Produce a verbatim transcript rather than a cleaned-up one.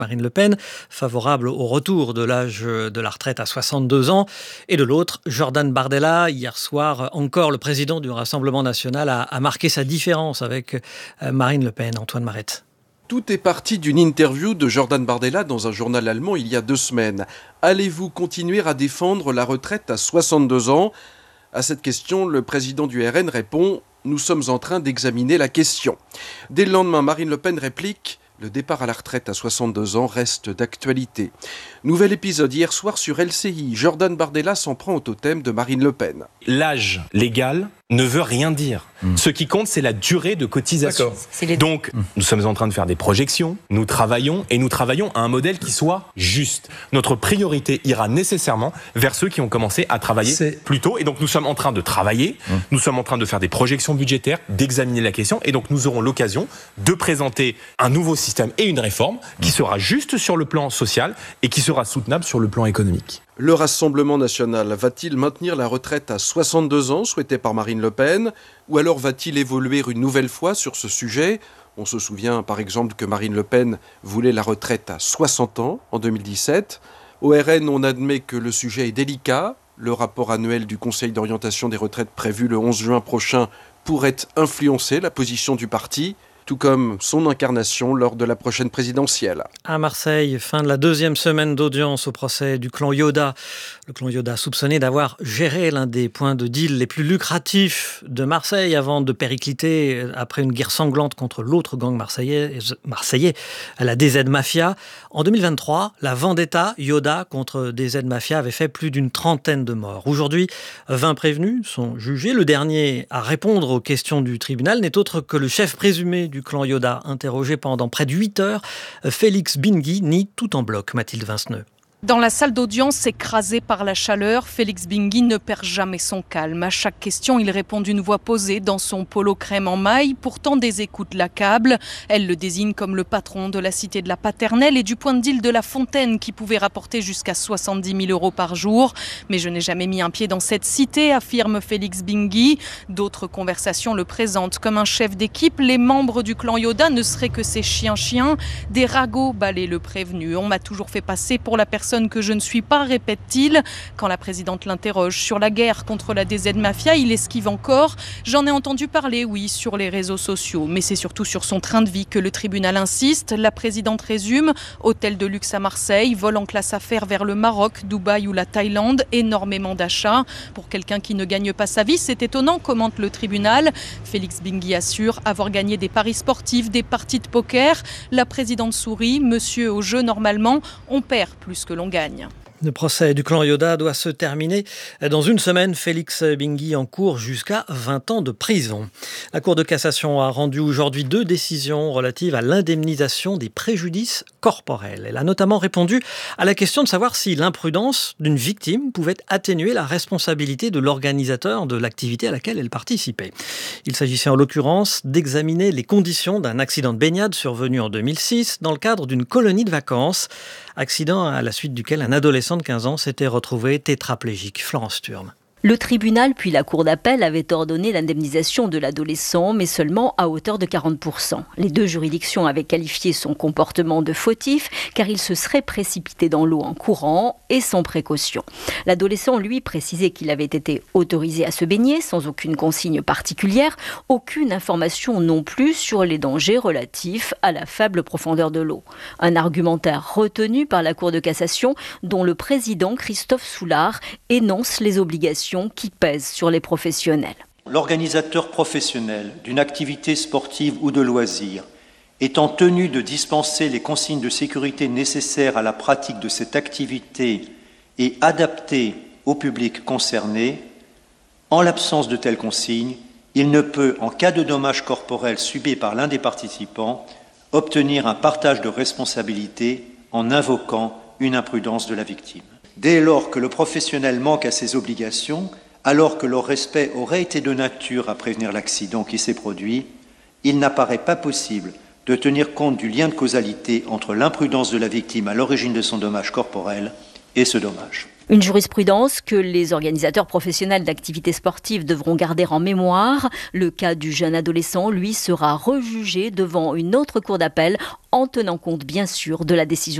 Marine Le Pen, favorable au retour de l'âge de la retraite à soixante-deux ans. Et de l'autre, Jordan Bardella. Hier soir, encore le président du Rassemblement national a, a marqué sa différence avec Marine Le Pen. Antoine Marette. Tout est parti d'une interview de Jordan Bardella dans un journal allemand il y a deux semaines. Allez-vous continuer à défendre la retraite à soixante-deux ans ? À cette question, le président du R N répond « Nous sommes en train d'examiner la question ». Dès le lendemain, Marine Le Pen réplique « Le départ à la retraite à soixante-deux ans reste d'actualité ». Nouvel épisode hier soir sur L C I. Jordan Bardella s'en prend au totem de Marine Le Pen. L'âge légal ne veut rien dire. Mmh. Ce qui compte, c'est la durée de cotisation. Les... Donc, mmh. nous sommes en train de faire des projections, nous travaillons, et nous travaillons à un modèle qui soit juste. Notre priorité ira nécessairement vers ceux qui ont commencé à travailler c'est... plus tôt. Et donc, nous sommes en train de travailler, mmh. nous sommes en train de faire des projections budgétaires, d'examiner la question, et donc nous aurons l'occasion de présenter un nouveau système et une réforme qui mmh. sera juste sur le plan social et qui sera soutenable sur le plan économique. Le Rassemblement national va-t-il maintenir la retraite à soixante-deux ans, souhaitée par Marine Le Pen, ou alors va-t-il évoluer une nouvelle fois sur ce sujet ? On se souvient par exemple que Marine Le Pen voulait la retraite à soixante ans en deux mille dix-sept. Au R N, on admet que le sujet est délicat. Le rapport annuel du Conseil d'orientation des retraites prévu le onze juin prochain pourrait influencer la position du parti, tout comme son incarnation lors de la prochaine présidentielle. À Marseille, fin de la deuxième semaine d'audience au procès du clan Yoda. Le clan Yoda soupçonné d'avoir géré l'un des points de deal les plus lucratifs de Marseille avant de péricliter après une guerre sanglante contre l'autre gang marseillais, marseillais la D Z Mafia. En deux mille vingt-trois, la vendetta Yoda contre D Z Mafia avait fait plus d'une trentaine de morts. Aujourd'hui, vingt prévenus sont jugés. Le dernier à répondre aux questions du tribunal n'est autre que le chef présumé du clan Yoda, interrogé pendant près de huit heures. Félix Bingui nie tout en bloc. Mathilde Vinceneux. Dans la salle d'audience, écrasé par la chaleur, Félix Bingui ne perd jamais son calme. À chaque question, il répond d'une voix posée dans son polo crème en maille. Pourtant, des écoutes l'accablent. Elle le désigne comme le patron de la cité de la Paternelle et du point de deal de La Fontaine qui pouvait rapporter jusqu'à soixante-dix mille euros par jour. Mais je n'ai jamais mis un pied dans cette cité, affirme Félix Bingui. D'autres conversations le présentent comme un chef d'équipe. Les membres du clan Yoda ne seraient que ces chiens-chiens. Des ragots balaient le prévenu. On m'a toujours fait passer pour la personne que je ne suis pas, répète-t-il. Quand la présidente l'interroge sur la guerre contre la D Z Mafia, il esquive encore. J'en ai entendu parler, oui, sur les réseaux sociaux. Mais c'est surtout sur son train de vie que le tribunal insiste. La présidente résume. Hôtel de luxe à Marseille, vol en classe affaires vers le Maroc, Dubaï ou la Thaïlande. Énormément d'achats. Pour quelqu'un qui ne gagne pas sa vie, c'est étonnant, commente le tribunal. Félix Bingui assure avoir gagné des paris sportifs, des parties de poker. La présidente sourit. Monsieur au jeu, normalement, on perd plus que l'on gagne. Le procès du clan Yoda doit se terminer dans une semaine. Félix Bingui encourt jusqu'à vingt ans de prison. La Cour de cassation a rendu aujourd'hui deux décisions relatives à l'indemnisation des préjudices corporels. Elle a notamment répondu à la question de savoir si l'imprudence d'une victime pouvait atténuer la responsabilité de l'organisateur de l'activité à laquelle elle participait. Il s'agissait en l'occurrence d'examiner les conditions d'un accident de baignade survenu en deux mille six dans le cadre d'une colonie de vacances. Accident à la suite duquel un adolescent de quinze ans s'était retrouvé tétraplégique. Florence Thurme. Le tribunal puis la cour d'appel avaient ordonné l'indemnisation de l'adolescent, mais seulement à hauteur de quarante pour cent. Les deux juridictions avaient qualifié son comportement de fautif, car il se serait précipité dans l'eau en courant et sans précaution. L'adolescent, lui, précisait qu'il avait été autorisé à se baigner sans aucune consigne particulière, aucune information non plus sur les dangers relatifs à la faible profondeur de l'eau. Un argumentaire retenu par la Cour de cassation, dont le président Christophe Soulard énonce les obligations qui pèsent sur les professionnels. L'organisateur professionnel d'une activité sportive ou de loisir étant tenu de dispenser les consignes de sécurité nécessaires à la pratique de cette activité et adaptées au public concerné, en l'absence de telles consignes, il ne peut, en cas de dommage corporel subi par l'un des participants, obtenir un partage de responsabilité en invoquant une imprudence de la victime. Dès lors que le professionnel manque à ses obligations, alors que leur respect aurait été de nature à prévenir l'accident qui s'est produit, il n'apparaît pas possible de tenir compte du lien de causalité entre l'imprudence de la victime à l'origine de son dommage corporel et ce dommage. Une jurisprudence que les organisateurs professionnels d'activités sportives devront garder en mémoire. Le cas du jeune adolescent, lui, sera rejugé devant une autre cour d'appel en tenant compte, bien sûr, de la décision